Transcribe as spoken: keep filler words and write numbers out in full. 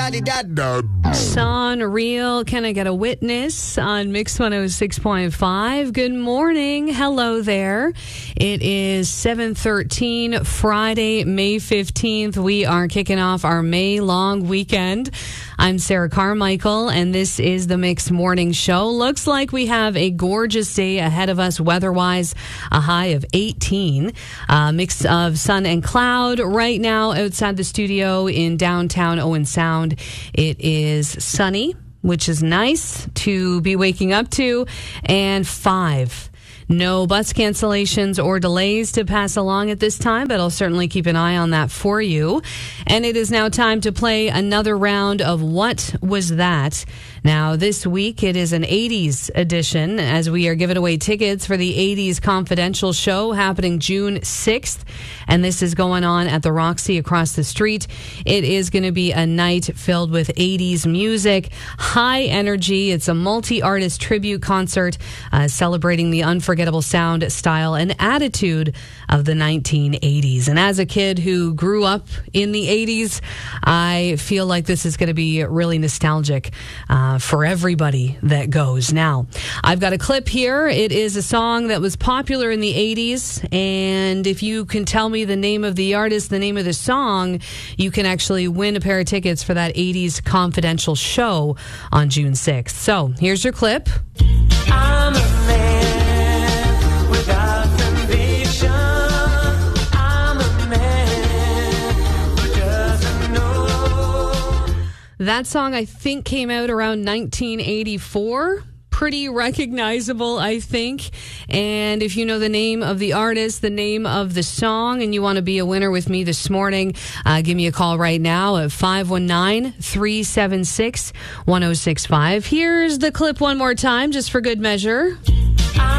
Son Real, Can I Get a Witness on Mix one oh six point five. Good morning. Hello there. It is seven thirteen, Friday, May fifteenth. We are kicking off our May long weekend. I'm Sarah Carmichael, and this is the Mix Morning Show. Looks like we have a gorgeous day ahead of us weather-wise, a high of eighteen. A mix of sun and cloud right now outside the studio in downtown Owen Sound. It is sunny, which is nice to be waking up to, and five. No bus cancellations or delays to pass along at this time, but I'll certainly keep an eye on that for you. And it is now time to play another round of What Was That? Now, this week it is an eighties edition as we are giving away tickets for the eighties Confidential show happening June sixth. And this is going on at the Roxy across the street. It is going to be a night filled with eighties music, high energy. It's a multi-artist tribute concert uh, celebrating the unforgettable sound, style, and attitude of the nineteen eighties. And as a kid who grew up in the eighties, I feel like this is going to be really nostalgic uh, for everybody that goes. Now, I've got a clip here. It is a song that was popular in the eighties, and if you can tell me the name of the artist, the name of the song, you can actually win a pair of tickets for that eighties Confidential show on June sixth. So, here's your clip. I'm a man without conviction. I'm a man who doesn't know. That song, I think, came out around nineteen eighty-four. Pretty recognizable, I think. And if you know the name of the artist, the name of the song, and you want to be a winner with me this morning, uh, give me a call right now at five one nine, three seven six, one oh six five. Here's the clip one more time, just for good measure.